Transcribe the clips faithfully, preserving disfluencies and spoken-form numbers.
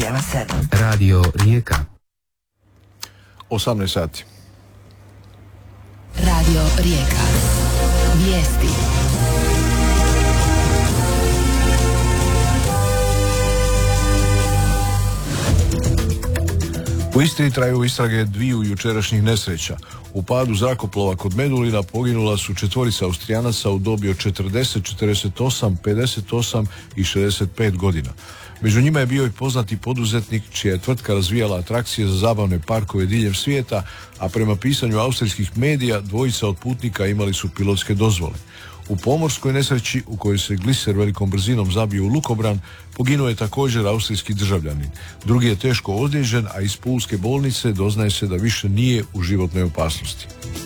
Radio Rijeka. osamnaest sati. Radio Rijeka. Vijesti. U Istri traju istrage dviju jučerašnjih nesreća. U padu zrakoplova kod Medulina poginula su četvorica Austrijanaca u dobi od četrdeset, četrdeset osam, pedeset osam i šezdeset pet godina. Među njima je bio i poznati poduzetnik čija je tvrtka razvijala atrakcije za zabavne parkove diljem svijeta, a prema pisanju austrijskih medija dvojica od putnika imali su pilotske dozvole. U pomorskoj nesreći u kojoj se gliser velikom brzinom zabio u lukobran poginuo je također austrijski državljanin. Drugi je teško ozlijeđen, a iz pulske bolnice doznaje se da više nije u životnoj opasnosti.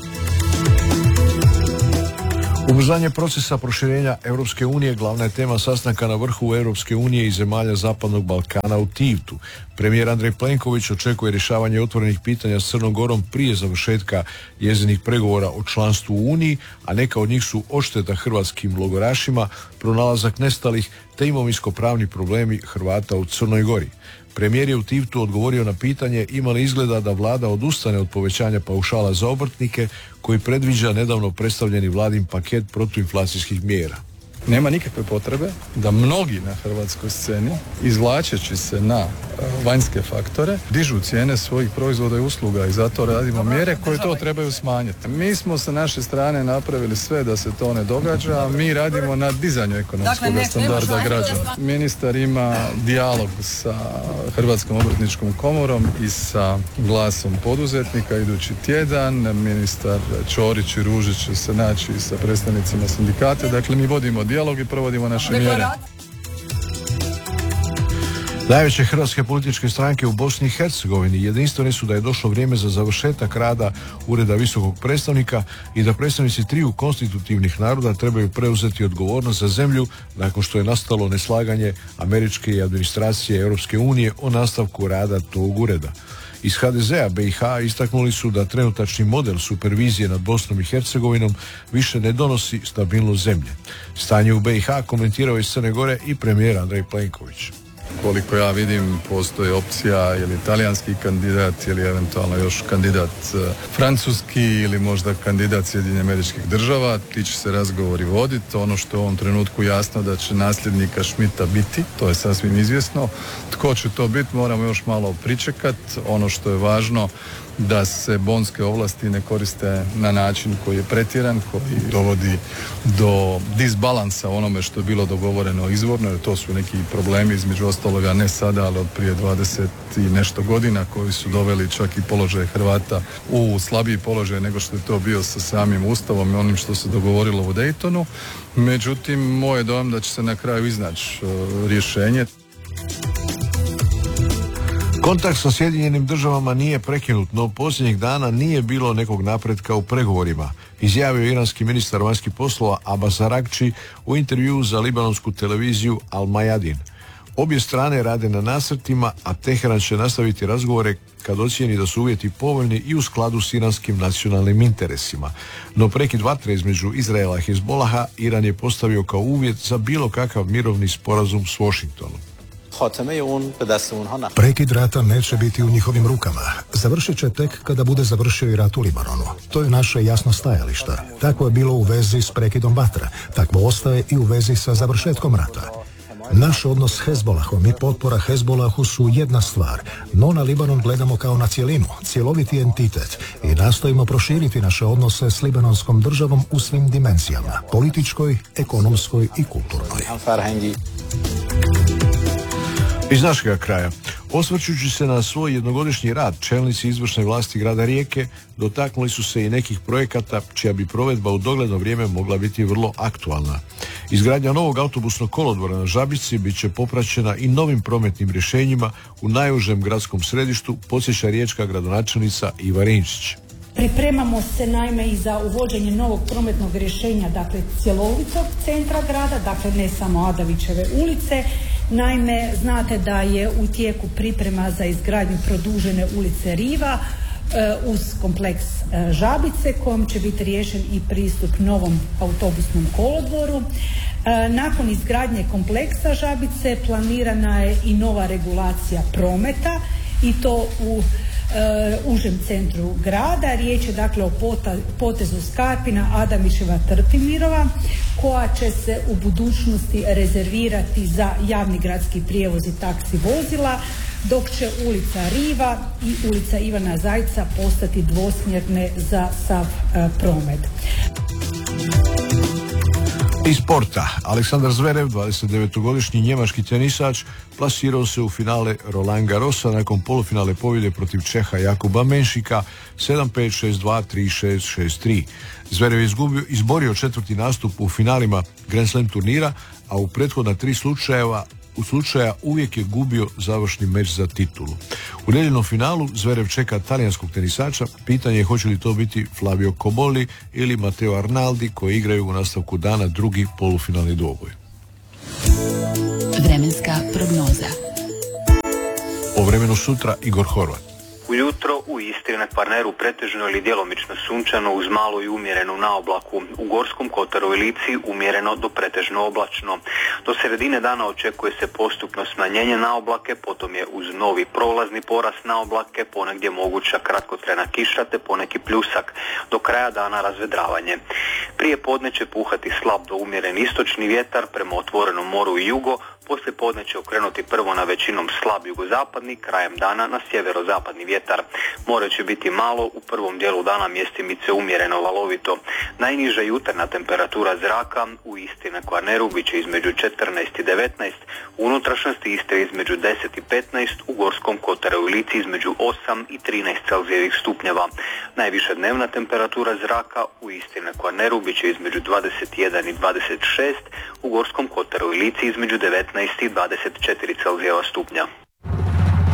Ubrzanje procesa proširenja Europske unije glavna je tema sastanka na vrhu Europske unije i zemalja Zapadnog Balkana u Tivtu. Premijer Andrej Plenković očekuje rješavanje otvorenih pitanja s Crnom Gorom prije završetka njezinih pregovora o članstvu u Uniji, a neka od njih su odšteta hrvatskim logorašima, pronalazak nestalih te imovinsko-pravni problemi Hrvata u Crnoj Gori. Premijer je u Tivtu odgovorio na pitanje ima li izgleda da vlada odustane od povećanja paušala za obrtnike koji predviđa nedavno predstavljeni vladin paket protuinflacijskih mjera. Nema nikakve potrebe da mnogi na hrvatskoj sceni, izvlačeći se na vanjske faktore, dižu cijene svojih proizvoda i usluga i zato radimo mjere koje to trebaju smanjiti. Mi smo sa naše strane napravili sve da se to ne događa, a mi radimo na dizanju ekonomskog standarda građana. Ministar ima dijalog sa Hrvatskom obrtničkom komorom i sa glasom poduzetnika idući tjedan. Ministar Ćorić i Ružić će se naći sa predstavnicima sindikata. Dakle, mi vodimo dijalog i provodimo naše mjere. Najveće hrvatske političke stranke u Bosni i Hercegovini jedinstvene su da je došlo vrijeme za završetak rada Ureda visokog predstavnika i da predstavnici triju konstitutivnih naroda trebaju preuzeti odgovornost za zemlju nakon što je nastalo neslaganje američke i administracije Europske unije o nastavku rada tog ureda. Iz ha de zea be i ha istaknuli su da trenutačni model supervizije nad Bosnom i Hercegovinom više ne donosi stabilnost zemlje. Stanje u be i ha komentirao iz Crne Gore i premijer Andrej Plenković. Koliko ja vidim, postoji opcija ili talijanski kandidat ili eventualno još kandidat francuski ili možda kandidat Sjedinjenih Američkih Država. Ti će se razgovori voditi. Ono što je u ovom trenutku jasno da će nasljednika Schmidta biti, to je sasvim izvjesno. Tko će to biti, moramo još malo pričekati. Ono što je važno da se bonske ovlasti ne koriste na način koji je pretjeran, koji dovodi do disbalansa onome što je bilo dogovoreno izvorno, jer to su neki problemi između ostaloga ne sada, ali od prije dvadeset i nešto godina koji su doveli čak i položaj Hrvata u slabiji položaj nego što je to bio sa samim Ustavom i onim što se dogovorilo u Daytonu. Međutim, moj je dojam da će se na kraju iznaći uh, rješenje. Kontakt sa Sjedinjenim Državama nije prekinut, no posljednjih dana nije bilo nekog napretka u pregovorima, izjavio iranski ministar vanjskih poslova Abbas Araghchi u intervjuu za libanonsku televiziju Al Mayadin. Obje strane rade na nacrtima, a Teheran će nastaviti razgovore kad ocijeni da su uvjeti povoljni i u skladu s iranskim nacionalnim interesima. No prekid vatre između Izraela i Hezbolaha Iran je postavio kao uvjet za bilo kakav mirovni sporazum s Washingtonom. Prekid rata neće biti u njihovim rukama. Završit će tek kada bude završio i rat u Libanonu. To je naše jasno stajalište. Tako je bilo u vezi s prekidom vatre. Takvo ostaje i u vezi sa završetkom rata. Naš odnos s Hezbolahom i potpora Hezbolahu su jedna stvar, no na Libanon gledamo kao na cjelinu, cjeloviti entitet i nastojimo proširiti naše odnose s libanonskom državom u svim dimenzijama, političkoj, ekonomskoj i kulturnoj. Iz našega kraja, osvrćući se na svoj jednogodišnji rad, čelnici izvršne vlasti grada Rijeke dotaknuli su se i nekih projekata čija bi provedba u dogledno vrijeme mogla biti vrlo aktualna. Izgradnja novog autobusnog kolodvora na Žabici bit će popraćena i novim prometnim rješenjima u najužem gradskom središtu, podsjeća riječka gradonačelnica Iva Rinčić. Pripremamo se naime i za uvođenje novog prometnog rješenja, dakle cjelovitog centra grada, dakle ne samo Adavićeve ulice. Naime, znate da je u tijeku priprema za izgradnju produžene ulice Riva. uz kompleks Žabice kojom će biti riješen i pristup novom autobusnom kolodvoru. Nakon izgradnje kompleksa Žabice planirana je i nova regulacija prometa i to u Uh, užem centru grada. Riječ je dakle o pota, potezu Skarpina, Adamiševa, Trpimirova, koja će se u budućnosti rezervirati za javni gradski prijevoz i taksi vozila, dok će ulica Riva i ulica Ivana Zajca postati dvosmjerne za sav uh, promet. Iz sporta, Aleksandar Zverev, dvadesetdevetogodišnji njemački tenisač, plasirao se u finale Roland Garrosa nakon polufinale pobjede protiv Čeha Jakuba Menšika sedam pet, šest dva, tri šest, šest tri. Zverev je izgubio, izborio četvrti nastup u finalima Grand Slam turnira, a u prethodna tri slučajeva u slučaja uvijek je gubio završni meč za titulu. U nedjeljnom finalu Zverev čeka talijanskog tenisača. Pitanje je hoće li to biti Flavio Cobolli ili Matteo Arnaldi koji igraju u nastavku dana drugi polufinalni dvoboj. Vremenska prognoza. O vremenu sutra Igor Horvat. Ujutro u Istri na Kvarneru pretežno ili djelomično sunčano uz malo i umjerenu naoblaku. U Gorskom kotaru i Lici umjereno do pretežno oblačno. Do sredine dana očekuje se postupno smanjenje naoblake, potom je uz novi prolazni porast naoblake, ponegdje moguća kratkotrajna kiša te poneki pljusak. Do kraja dana razvedravanje. Prije podne će puhati slab do umjeren istočni vjetar prema otvorenom moru i jugo, poslije podne će okrenuti prvo na većinom slab jugozapadni, krajem dana na sjeverozapadni vjetar. More će biti malo, u prvom dijelu dana mjestimice umjereno valovito. Najniža jutarnja temperatura zraka u Istri na Kvarneru bit će između četrnaest i devetnaest, u unutrašnjosti Istre između deset i petnaest, u Gorskom kotaru i Lici između osam i trinaest celzijevih stupnjeva. Najviša dnevna temperatura zraka u Istri na Kvarneru bit će između dvadeset jedan i dvadeset šest, u Gorskom kotaru i Lici između devetnaest i dvadeset četiri celzijeva stupnja.